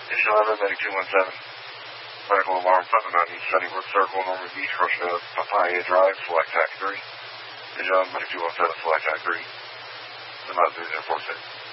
Issue 11, Medic 217. Medical alarm, Putnam Mountain, Sunnybrook Circle, Norman Beach, Rush to Papaya Drive, Select TAC 3. Issue 11, Medic 217, Select TAC 3. The Mountain 046.